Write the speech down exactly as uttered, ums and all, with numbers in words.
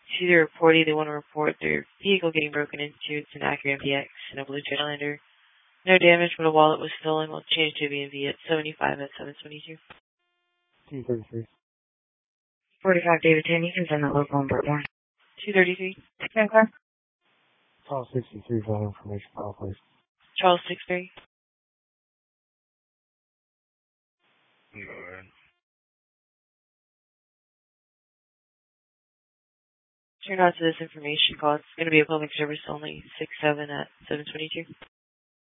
See the reportee, they want to report their vehicle getting broken into. It's an Acura M D X and a Blue Highlander. No damage, but a wallet was stolen. We'll change to B and V at seventy-five at seven twenty-two. two thirty-three. forty-five David ten, you can send that local on Brentmore. two thirty-three. Ten car. Call sixty-three for that information file, please. Charles six three. Go ahead. Turn on to this information call. It's going to be a public service only. six seven at seven twenty-two.